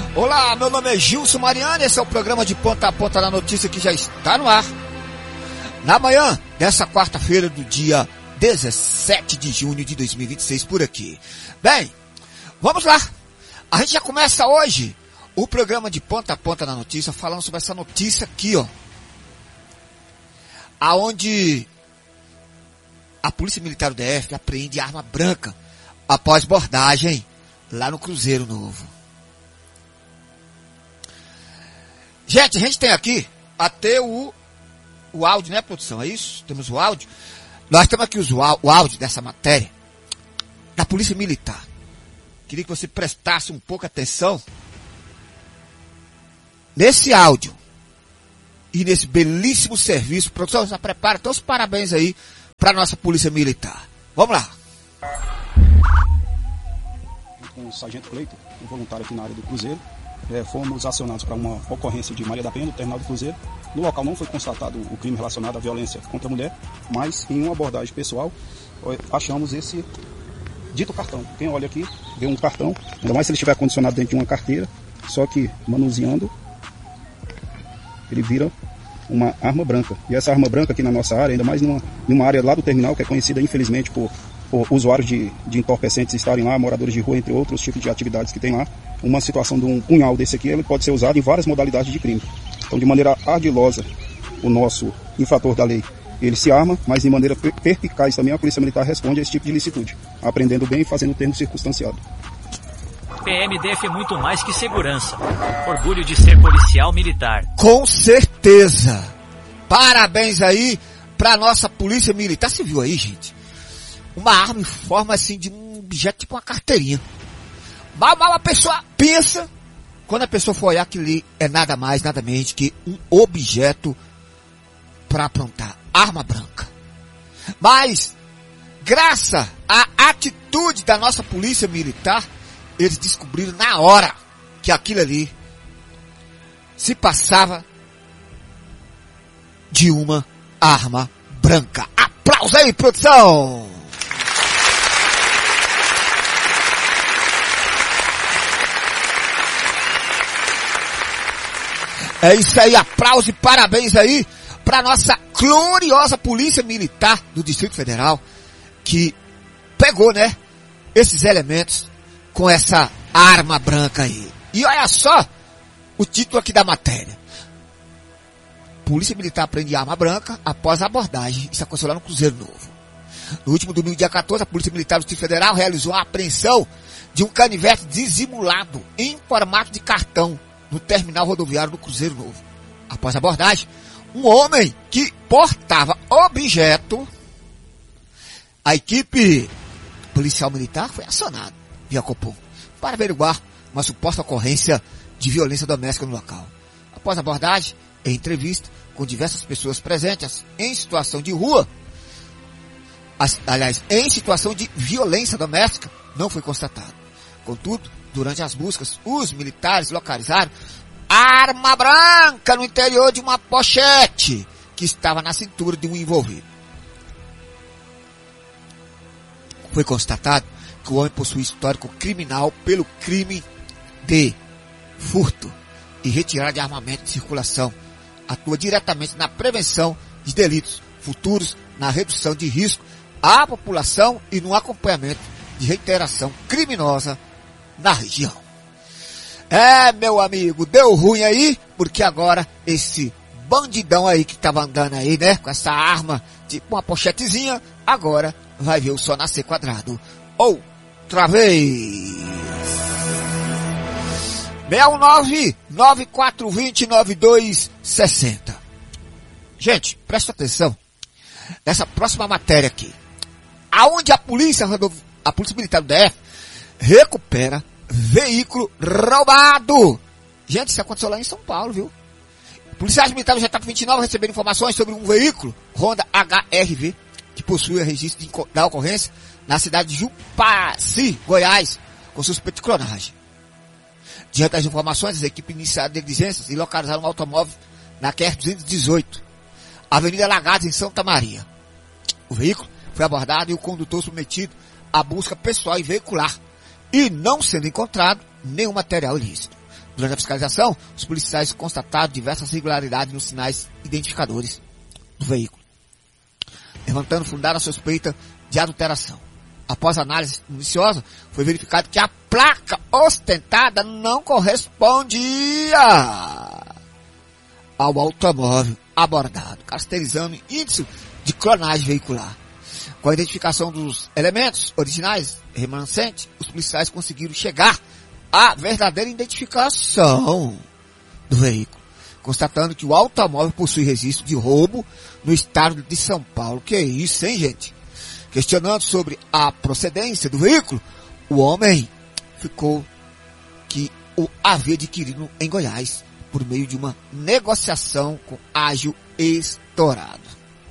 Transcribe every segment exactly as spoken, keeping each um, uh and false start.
Olá, meu nome é Gilson Mariano, esse é o programa de ponta a ponta da notícia que já está no ar. Na manhã dessa quarta-feira do dia dezessete de junho de dois mil e vinte e seis por aqui. Bem, vamos lá. A gente já começa hoje o programa de ponta a ponta da notícia falando sobre essa notícia aqui, ó. Aonde a Polícia Militar do D F apreende arma branca após abordagem lá no Cruzeiro Novo. Gente, a gente tem aqui até o, o áudio, né, produção? É isso? Temos o áudio. Nós temos aqui os, o áudio dessa matéria da Polícia Militar. Queria que você prestasse um pouco atenção nesse áudio e nesse belíssimo serviço. Produção, já prepara. Então, os parabéns aí para nossa Polícia Militar. Vamos lá. Com o Sargento Cleito, um voluntário aqui na área do Cruzeiro, é, fomos acionados para uma ocorrência de Maria da Penha, no terminal do Cruzeiro. No local não foi constatado o crime relacionado à violência contra a mulher, mas em uma abordagem pessoal, achamos esse dito cartão. Quem olha aqui, vê um cartão, ainda mais se ele estiver condicionado dentro de uma carteira, só que manuseando, ele vira uma arma branca. E essa arma branca aqui na nossa área, ainda mais numa, numa área lá do terminal, que é conhecida infelizmente por, por usuários de, de entorpecentes estarem lá, moradores de rua, entre outros tipos de atividades que tem lá, uma situação de um punhal desse aqui, ele pode ser usado em várias modalidades de crime. Então, de maneira ardilosa, o nosso infrator da lei, ele se arma, mas de maneira perspicaz também a Polícia Militar responde a esse tipo de ilicitude, aprendendo bem e fazendo o termo circunstanciado. P M D F é muito mais que segurança. Orgulho de ser policial militar. Com certeza. Parabéns aí pra nossa Polícia Militar. Você viu aí, gente? Uma arma em forma assim de um objeto tipo uma carteirinha. Mal, mal a pessoa pensa, quando a pessoa for olhar que ali é nada mais, nada menos que um objeto para aprontar. Arma branca. Mas, graças à atitude da nossa Polícia Militar, eles descobriram na hora que aquilo ali se passava de uma arma branca. Aplausos aí, produção! É isso aí, aplausos e parabéns aí para nossa gloriosa Polícia Militar do Distrito Federal, que pegou, né, esses elementos com essa arma branca aí. E olha só o título aqui da matéria. Polícia Militar prende arma branca após a abordagem. Isso aconteceu lá no Cruzeiro Novo. No último domingo, dia quatorze, a Polícia Militar do Distrito Federal realizou a apreensão de um canivete dissimulado em formato de cartão no terminal rodoviário do Cruzeiro Novo. Após a abordagem, um homem que portava objeto, a equipe policial militar foi acionada via Copom para averiguar uma suposta ocorrência de violência doméstica no local. Após a abordagem, em entrevista com diversas pessoas presentes em situação de rua, as, aliás, em situação de violência doméstica, não foi constatado. Contudo, durante as buscas, os militares localizaram arma branca no interior de uma pochete que estava na cintura de um envolvido. Foi constatado que o homem possui histórico criminal pelo crime de furto e retirada de armamento de circulação. Atua diretamente na prevenção de delitos futuros, na redução de risco à população e no acompanhamento de reiteração criminosa na região. É, meu amigo, deu ruim aí, porque agora esse bandidão aí que tava andando aí, né, com essa arma, tipo uma pochetezinha, agora vai ver o sol nascer quadrado. Outra vez. seis um nove, nove quatro dois zero, nove dois seis zero. Gente, presta atenção nessa próxima matéria aqui. Aonde a polícia, a Polícia Militar do D F recupera veículo roubado. Gente, isso aconteceu lá em São Paulo, viu? Policiais militares do G T A P vinte e nove receberam informações sobre um veículo Honda H R V que possui registro de, da ocorrência na cidade de Jupaci, Goiás, com suspeita de clonagem. Diante das informações, as equipes iniciaram diligências e localizaram um automóvel na Q R duzentos e dezoito, Avenida Lagados, em Santa Maria. O veículo foi abordado e o condutor submetido à busca pessoal e veicular, e não sendo encontrado nenhum material ilícito. Durante a fiscalização, os policiais constataram diversas irregularidades nos sinais identificadores do veículo, levantando fundada suspeita de adulteração. Após análise minuciosa, foi verificado que a placa ostentada não correspondia ao automóvel abordado, caracterizando índice de clonagem veicular. Com a identificação dos elementos originais remanescentes, os policiais conseguiram chegar à verdadeira identificação do veículo, constatando que o automóvel possui registro de roubo no estado de São Paulo. Que é isso, hein, gente? Questionando sobre a procedência do veículo, o homem ficou que o havia adquirido em Goiás por meio de uma negociação com ágio estourado.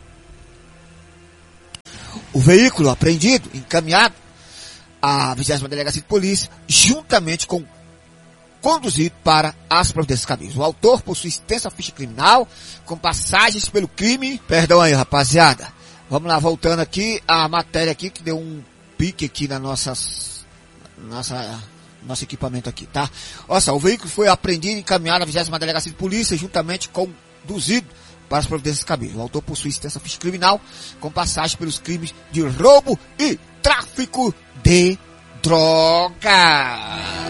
O veículo apreendido, encaminhado à vigésima Delegacia de Polícia, juntamente com conduzido para as providências cabíveis. O autor possui extensa ficha criminal, com passagens pelo crime. Perdão aí, rapaziada. Vamos lá, voltando aqui, a matéria aqui que deu um pique aqui na nossas, nossa, nosso equipamento aqui, tá? Olha só, o veículo foi apreendido e encaminhado à vigésima Delegacia de Polícia, juntamente conduzido para as providências cabíveis. O autor possui extensa ficha criminal, com passagem pelos crimes de roubo e tráfico de droga.